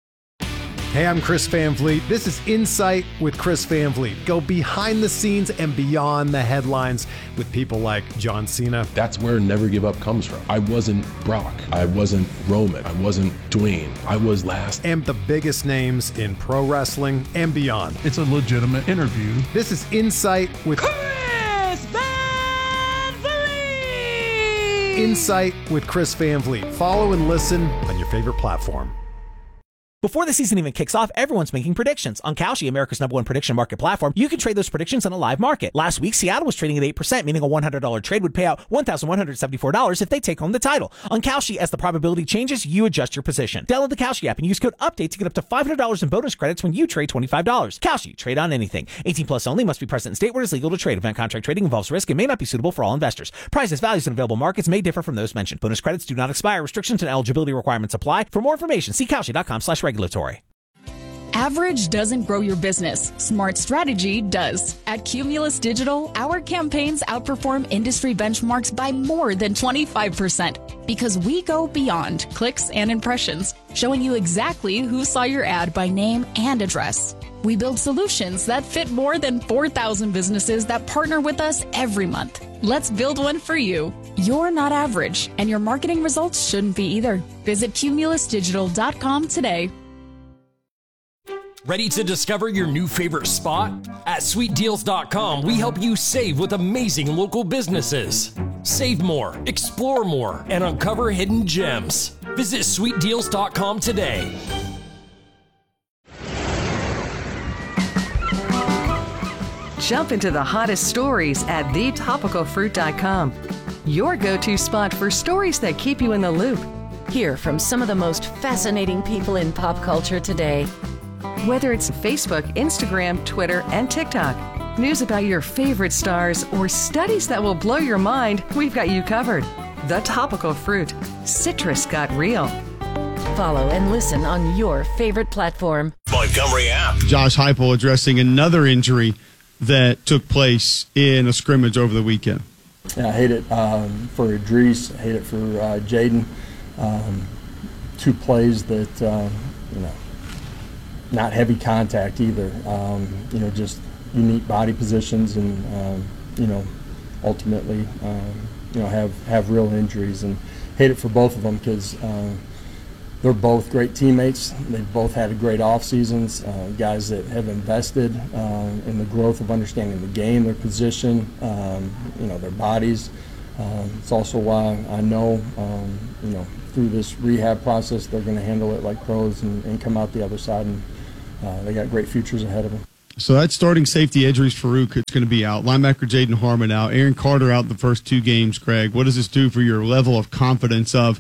Hey, I'm Chris Van Vliet. This is Insight with Chris Van Vliet. Go behind the scenes and beyond the headlines with people like John Cena. That's where Never Give Up comes from. I wasn't Brock. I wasn't Roman. I wasn't Dwayne. I was last. And the biggest names in pro wrestling and beyond. It's a legitimate interview. This is Insight with Chris Van Vliet! Insight with Chris Van Vliet. Follow and listen on your favorite platform. Before the season even kicks off, everyone's making predictions. On Kalshi, America's number one prediction market platform, you can trade those predictions on a live market. Last week, Seattle was trading at eight percent, meaning a one hundred dollars trade would pay out one thousand one hundred seventy-four dollars if they take home the title. On Kalshi, as the probability changes, you adjust your position. Download the Kalshi app and use code UPDATE to get up to five hundred dollars in bonus credits when you trade twenty-five dollars. Kalshi, trade on anything. eighteen plus only, must be present in state where it is legal to trade. Event contract trading involves risk and may not be suitable for all investors. Prices, values, and available markets may differ from those mentioned. Bonus credits do not expire. Restrictions and eligibility requirements apply. For more information, see Kalshi.com slash regulatory. Average doesn't grow your business. Smart strategy does. At Cumulus Digital, our campaigns outperform industry benchmarks by more than twenty-five percent because we go beyond clicks and impressions, showing you exactly who saw your ad by name and address. We build solutions that fit more than four thousand businesses that partner with us every month. Let's build one for you. You're not average, and your marketing results shouldn't be either. Visit cumulus digital dot com today. Ready to discover your new favorite spot? At sweet deals dot com, we help you save with amazing local businesses. Save more, explore more, and uncover hidden gems. Visit sweet deals dot com today. Jump into the hottest stories at the topical fruit dot com. Your go-to spot for stories that keep you in the loop. Hear from some of the most fascinating people in pop culture today. Whether it's Facebook, Instagram, Twitter, and TikTok, news about your favorite stars, or studies that will blow your mind, we've got you covered. The Topical Fruit. Citrus got real. Follow and listen on your favorite platform. Montgomery app. Josh Heupel addressing another injury that took place in a scrimmage over the weekend. Yeah, I hate it um, for Idris. I hate it for uh, Jaden. Um, two plays that, um, you know, not heavy contact either. Um, you know, just unique body positions, and um, you know, ultimately, um, you know, have have real injuries. And hate it for both of them because, um, they're both great teammates. They've both had great off seasons. Uh, guys that have invested uh, in the growth of understanding the game, their position, um, you know, their bodies. Um, it's also why I know, um, you know, through this rehab process, they're going to handle it like pros and, and come out the other side, and uh, they got great futures ahead of them. So that's starting safety Idris Farouk. It's going to be out. Linebacker Jaden Harmon out. Aaron Carter out the first two games, Greg. What does this do for your level of confidence of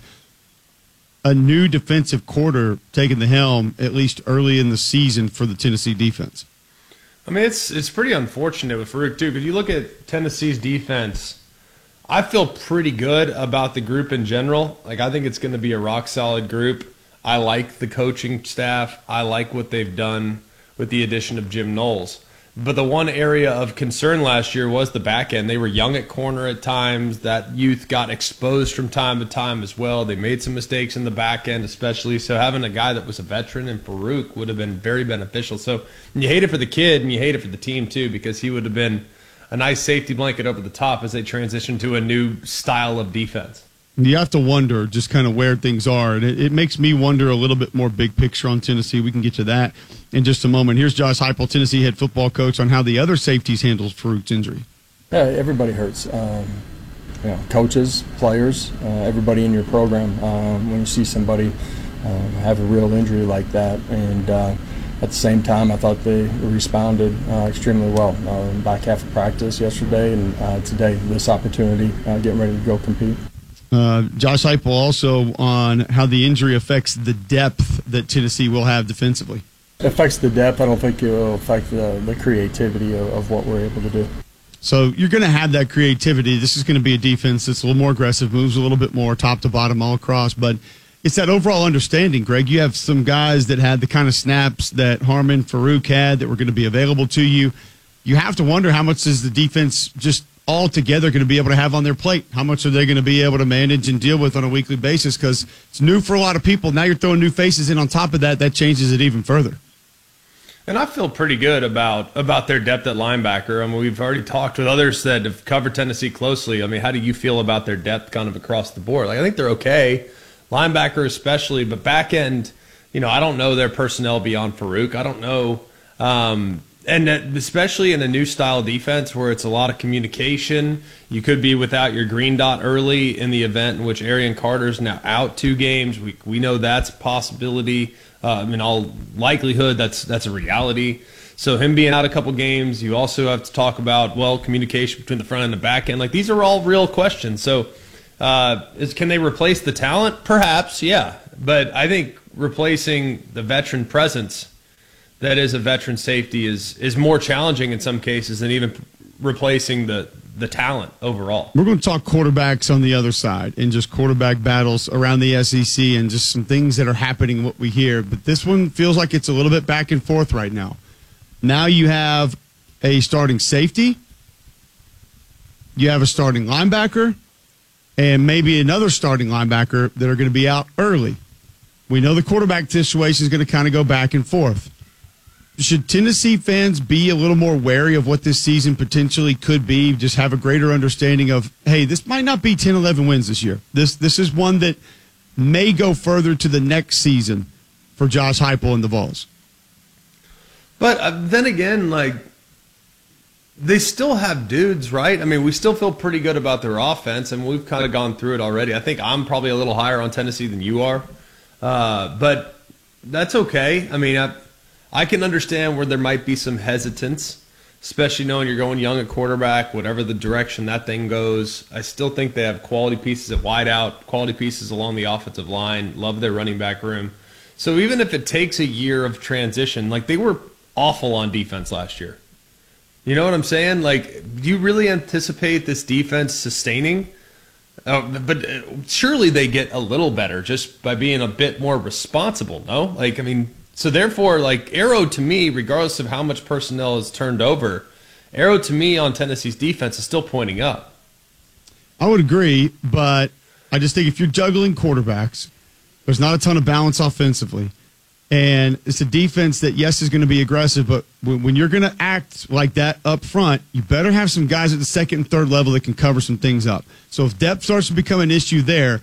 a new defensive quarter taking the helm, at least early in the season, for the Tennessee defense? I mean, it's it's pretty unfortunate with Farouk, too. Because you look at Tennessee's defense, I feel pretty good about the group in general. Like, I think it's going to be a rock-solid group. I like the coaching staff. I like what they've done with the addition of Jim Knowles. But the one area of concern last year was the back end. They were young at corner at times. That youth got exposed from time to time as well. They made some mistakes in the back end especially. So having a guy that was a veteran in Farouk would have been very beneficial. So you hate it for the kid and you hate it for the team too, because he would have been a nice safety blanket over the top as they transition to a new style of defense. You have to wonder just kind of where things are. And it, it makes me wonder a little bit more big picture on Tennessee. We can get to that in just a moment. Here's Josh Heupel, Tennessee head football coach, on how the other safeties handles Farouk's injury. Yeah, everybody hurts. Um, you know, coaches, players, uh, everybody in your program. Um, when you see somebody um, have a real injury like that, and uh, at the same time, I thought they responded uh, extremely well. Uh, back half of practice yesterday, and uh, today, this opportunity, uh, getting ready to go compete. Uh, Josh Heupel also on how the injury affects the depth that Tennessee will have defensively. It affects the depth. I don't think it will affect the, the creativity of, of what we're able to do. So you're going to have that creativity. This is going to be a defense that's a little more aggressive, moves a little bit more top to bottom all across. But it's that overall understanding, Greg. You have some guys that had the kind of snaps that Harmon, Farouk had that were going to be available to you. You have to wonder how much is the defense just all together going to be able to have on their plate? How much are they going to be able to manage and deal with on a weekly basis? Because it's new for a lot of people. Now you're throwing new faces in on top of that. That changes it even further. And I feel pretty good about about their depth at linebacker. I mean, we've already talked with others that have covered Tennessee closely. I mean, how do you feel about their depth kind of across the board? Like, I think they're okay, linebacker especially, but back end, you know, I don't know their personnel beyond Farouk. I don't know. Um, And especially in a new style defense where it's a lot of communication, you could be without your green dot early in the event in which Arian Carter's now out two games. We we know that's a possibility. Uh, in all likelihood, that's that's a reality. So him being out a couple games, you also have to talk about, well, communication between the front and the back end. Like, these are all real questions. So uh, is can they replace the talent? Perhaps, yeah. But I think replacing the veteran presence that is a veteran safety is is more challenging in some cases than even replacing the the talent overall. We're going to talk quarterbacks on the other side and just quarterback battles around the S E C and just some things that are happening, what we hear. But this one feels like it's a little bit back and forth right now. Now you have a starting safety, you have a starting linebacker, and maybe another starting linebacker that are going to be out early. We know the quarterback situation is going to kind of go back and forth. Should Tennessee fans be a little more wary of what this season potentially could be, just have a greater understanding of, hey, this might not be ten, eleven wins this year. This this is one that may go further to the next season for Josh Heupel and the Vols. But uh, then again, like, they still have dudes, right? I mean, we still feel pretty good about their offense, and we've kind of gone through it already. I think I'm probably a little higher on Tennessee than you are. Uh, but that's okay. I mean, I, I can understand where there might be some hesitance, especially knowing you're going young at quarterback, whatever the direction that thing goes. I still think they have quality pieces at wideout, quality pieces along the offensive line, love their running back room. So even if it takes a year of transition, like, they were awful on defense last year. You know what I'm saying? Like, do you really anticipate this defense sustaining? Uh, but surely they get a little better just by being a bit more responsible, no? Like, I mean, so therefore, like, arrow to me, regardless of how much personnel is turned over, arrow to me on Tennessee's defense is still pointing up. I would agree, but I just think if you're juggling quarterbacks, there's not a ton of balance offensively. And it's a defense that, yes, is going to be aggressive, but when you're going to act like that up front, you better have some guys at the second and third level that can cover some things up. So if depth starts to become an issue there,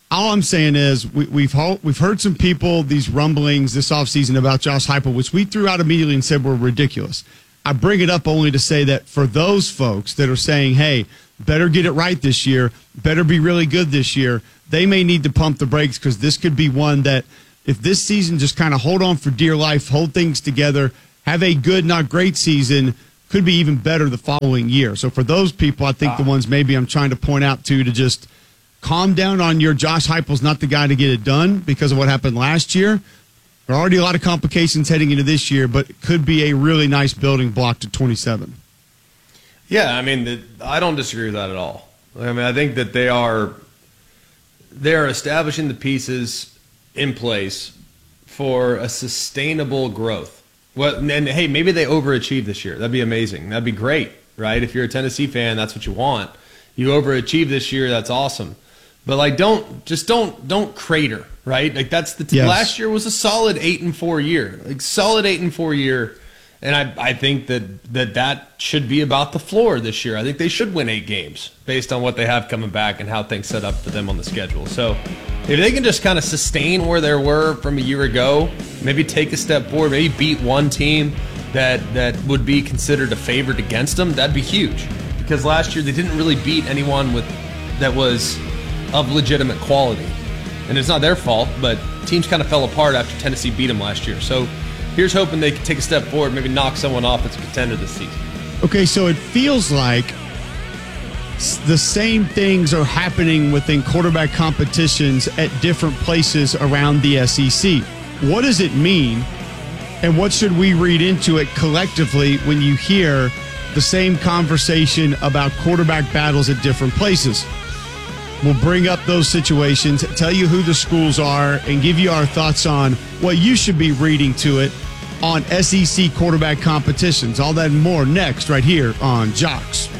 All I'm saying is we, we've ho- we've heard some people, these rumblings this offseason about Josh Heupel, which we threw out immediately and said were ridiculous. I bring it up only to say that for those folks that are saying, hey, better get it right this year, better be really good this year, they may need to pump the brakes because this could be one that if this season just kind of hold on for dear life, hold things together, have a good, not great season, could be even better the following year. So for those people, I think ah. the ones maybe I'm trying to point out to to just calm down on your Josh Heupel's not the guy to get it done because of what happened last year. There are already a lot of complications heading into this year, but it could be a really nice building block to twenty-seven. Yeah, I mean, the, I don't disagree with that at all. I mean, I think that they are they are establishing the pieces in place for a sustainable growth. Well, and hey, maybe they overachieve this year. That'd be amazing. That'd be great, right? If you're a Tennessee fan, that's what you want. You overachieve this year, that's awesome. But like, don't just don't don't crater, right? Like that's the t- yes. last year was a solid eight and four year, like solid eight and four year, and I I think that that that should be about the floor this year. I think they should win eight games based on what they have coming back and how things set up for them on the schedule. So if they can just kind of sustain where they were from a year ago, maybe take a step forward, maybe beat one team that that would be considered a favorite against them, that'd be huge. Because last year they didn't really beat anyone with that was of legitimate quality. And it's not their fault, but teams kind of fell apart after Tennessee beat them last year. So here's hoping they can take a step forward, maybe knock someone off that's a contender this season. Okay, so it feels like the same things are happening within quarterback competitions at different places around the S E C. What does it mean, and what should we read into it collectively when you hear the same conversation about quarterback battles at different places? We'll bring up those situations, tell you who the schools are, and give you our thoughts on what you should be reading to it on S E C quarterback competitions. All that and more next right here on Jocks.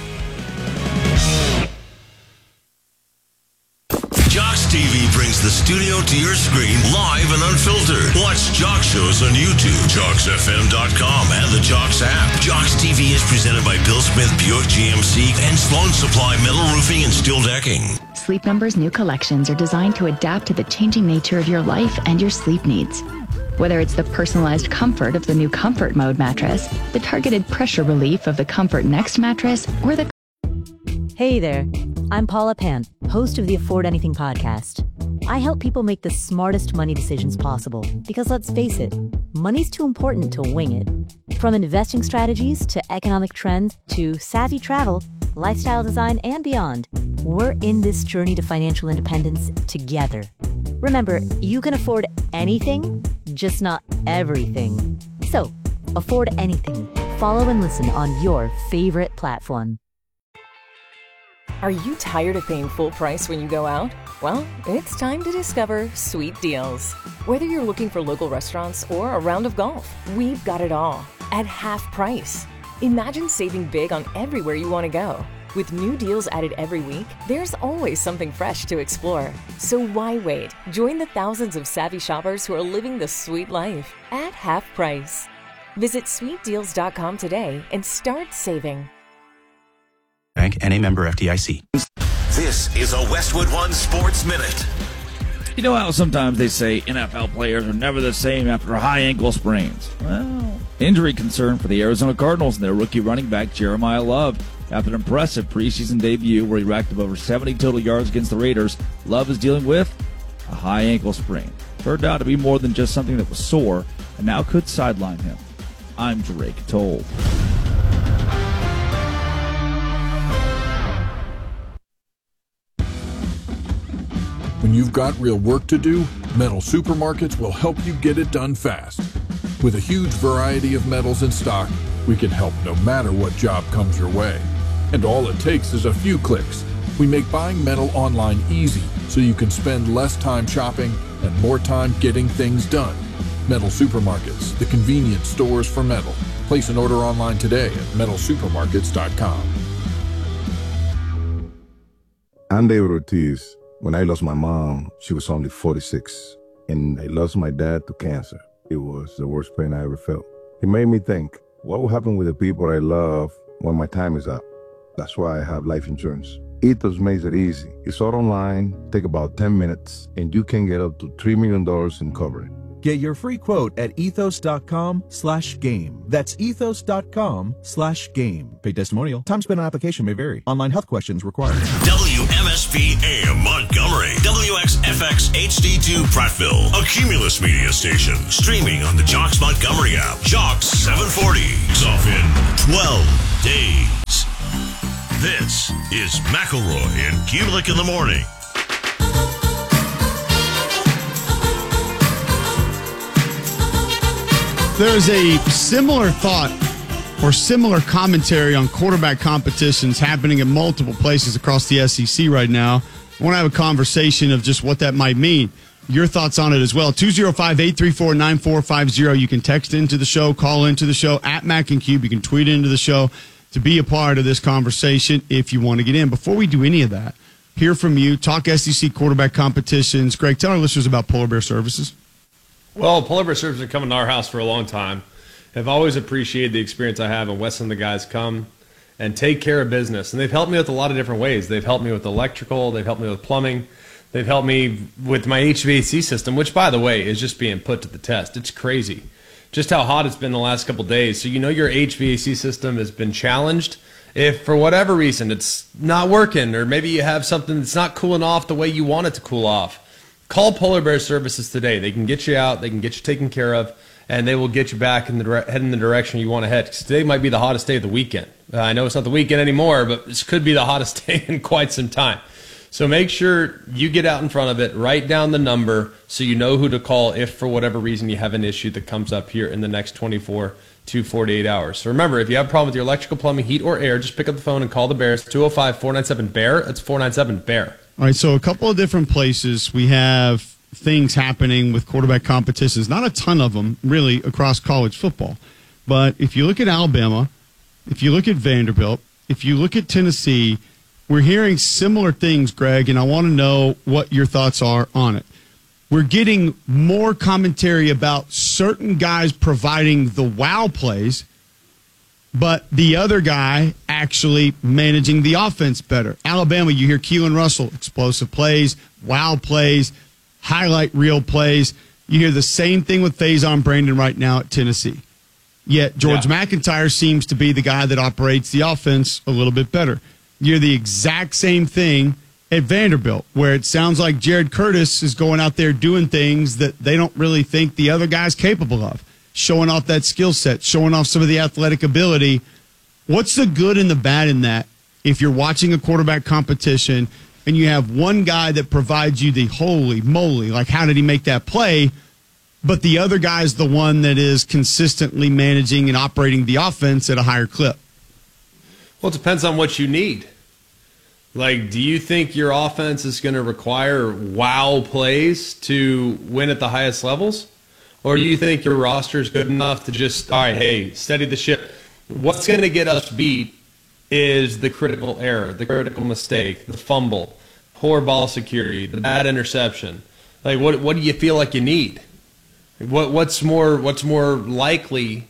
Jocks T V brings the studio to your screen live and unfiltered. Watch Jocks shows on YouTube, jocks f m dot com, and the Jocks app. Jocks T V is presented by Bill Smith Buick G M C and Sloan Supply Metal Roofing and Steel Decking. Sleep Number's new collections are designed to adapt to the changing nature of your life and your sleep needs. Whether it's the personalized comfort of the new Comfort Mode mattress, the targeted pressure relief of the Comfort Next mattress, or the... Hey there, I'm Paula Pan, host of the Afford Anything podcast. I help people make the smartest money decisions possible because, let's face it, money's too important to wing it. From investing strategies to economic trends to savvy travel, lifestyle design, and beyond, we're in this journey to financial independence together. Remember, you can afford anything, just not everything. So, afford anything. Follow and listen on your favorite platform. Are you tired of paying full price when you go out? Well, it's time to discover Sweet Deals. Whether you're looking for local restaurants or a round of golf, we've got it all at half price. Imagine saving big on everywhere you want to go. With new deals added every week, there's always something fresh to explore. So why wait? Join the thousands of savvy shoppers who are living the sweet life at half price. Visit sweet deals dot com today and start saving. Bank and a member F D I C. This is a Westwood One Sports Minute. You know how sometimes they say N F L players are never the same after high ankle sprains? Well, injury concern for the Arizona Cardinals and their rookie running back Jeremiah Love. After an impressive preseason debut where he racked up over seventy total yards against the Raiders, Love is dealing with a high ankle sprain. Turned out to be more than just something that was sore and now could sideline him. I'm Drake Told. When you've got real work to do, Metal Supermarkets will help you get it done fast. With a huge variety of metals in stock, we can help no matter what job comes your way. And all it takes is a few clicks. We make buying metal online easy so you can spend less time shopping and more time getting things done. Metal Supermarkets, the convenient stores for metal. Place an order online today at metal supermarkets dot com. I'm David Ortiz. When I lost my mom, she was only forty-six, and I lost my dad to cancer. It was the worst pain I ever felt. It made me think, what will happen with the people I love when my time is up? That's why I have life insurance. Ethos makes it easy. It's all online, take about ten minutes, and you can get up to three million dollars in coverage. Get your free quote at ethos.com slash game. That's ethos.com slash game. Paid testimonial. Time spent on application may vary. Online health questions required. W M S P A M Montgomery. W X F X H D two Prattville. A Cumulus media station. Streaming on the Jocks Montgomery app. Jocks seven forty. It's off in twelve days. This is McElroy and Kubelik in the morning. There's a similar thought or similar commentary on quarterback competitions happening in multiple places across the S E C right now. I want to have a conversation of just what that might mean. Your thoughts on it as well. two oh five, eight three four, nine four five zero. You can text into the show, call into the show, at Mac and Cube. You can tweet into the show to be a part of this conversation if you want to get in. Before we do any of that, hear from you, talk S E C quarterback competitions. Greg, tell our listeners about Polar Bear Services. Well, Polar Bear Services have been coming to our house for a long time. I've always appreciated the experience I have, and Wes and the guys come and take care of business. And they've helped me with a lot of different ways. They've helped me with electrical. They've helped me with plumbing. They've helped me with my H V A C system, which, by the way, is just being put to the test. It's crazy just how hot it's been the last couple of days. So you know your H V A C system has been challenged. If for whatever reason it's not working, or maybe you have something that's not cooling off the way you want it to cool off, call Polar Bear Services today. They can get you out, they can get you taken care of, and they will get you back in the dire- head in the direction you want to head. 'Cause today might be the hottest day of the weekend. Uh, I know it's not the weekend anymore, but this could be the hottest day in quite some time. So make sure you get out in front of it, write down the number so you know who to call if for whatever reason you have an issue that comes up here in the next twenty-four to forty-eight hours. So remember, if you have a problem with your electrical, plumbing, heat, or air, just pick up the phone and call the Bears. two oh five, four nine seven, B E A R. That's four nine seven, B E A R. All right, so a couple of different places we have things happening with quarterback competitions. Not a ton of them, really, across college football. But if you look at Alabama, if you look at Vanderbilt, if you look at Tennessee, we're hearing similar things, Greg, and I want to know what your thoughts are on it. We're getting more commentary about certain guys providing the wow plays, but the other guy actually managing the offense better. Alabama, you hear Keelan Russell, explosive plays, wow plays, highlight reel plays. You hear the same thing with Faison Brandon right now at Tennessee. Yet George yeah. McIntyre seems to be the guy that operates the offense a little bit better. You hear the exact same thing at Vanderbilt, where it sounds like Jared Curtis is going out there doing things that they don't really think the other guy's capable of, showing off that skill set, showing off some of the athletic ability. What's the good and the bad in that if you're watching a quarterback competition and you have one guy that provides you the holy moly, like how did he make that play, but the other guy is the one that is consistently managing and operating the offense at a higher clip? Well, it depends on what you need. Like, do you think your offense is going to require wow plays to win at the highest levels? Or do you think your roster is good enough to just, all right, hey, steady the ship? What's going to get us beat is the critical error, the critical mistake, the fumble, poor ball security, the bad interception. Like, what what do you feel like you need? What what's more what's more likely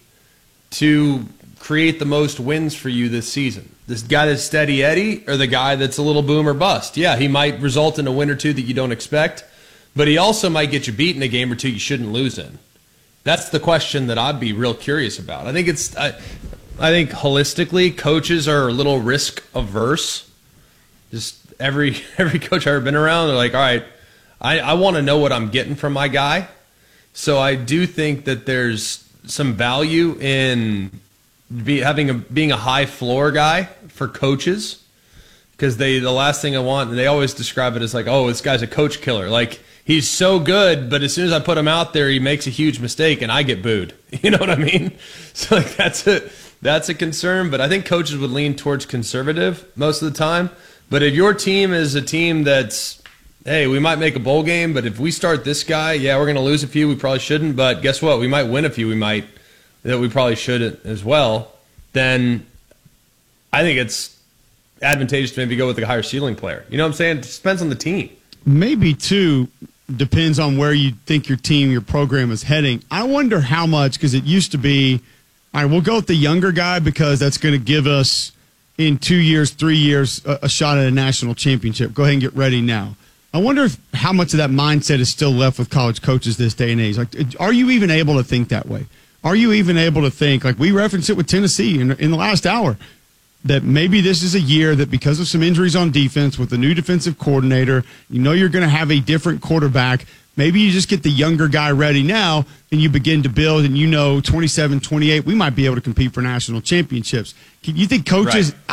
to create the most wins for you this season? This guy that's steady Eddie or the guy that's a little boom or bust? Yeah, he might result in a win or two that you don't expect, but he also might get you beat in a game or two you shouldn't lose in. That's the question that I'd be real curious about. I think it's, I, I think holistically, coaches are a little risk averse. Just every every coach I've ever been around, they're like, all right, I, I want to know what I'm getting from my guy. So I do think that there's some value in be, having a being a high floor guy for coaches, because they the last thing I want, and they always describe it as like, oh, this guy's a coach killer. Like, he's so good, but as soon as I put him out there, he makes a huge mistake and I get booed. You know what I mean? So like that's a that's a concern. But I think coaches would lean towards conservative most of the time. But if your team is a team that's, hey, we might make a bowl game, but if we start this guy, yeah, we're going to lose a few. We probably shouldn't. But guess what? We might win a few. We might that we probably shouldn't as well. Then I think it's advantageous to maybe go with a higher ceiling player. You know what I'm saying? It just depends on the team. Maybe, too, depends on where you think your team, your program is heading. I wonder how much, because it used to be, all right, we'll go with the younger guy because that's going to give us in two years, three years, a, a shot at a national championship. Go ahead and get ready now. I wonder if how much of that mindset is still left with college coaches this day and age. Like, are you even able to think that way? Are you even able to think, like we referenced it with Tennessee in, in the last hour, that maybe this is a year that because of some injuries on defense with a new defensive coordinator, you know you're going to have a different quarterback. Maybe you just get the younger guy ready now and you begin to build, and you know twenty-seven, twenty-eight, we might be able to compete for national championships. You think coaches –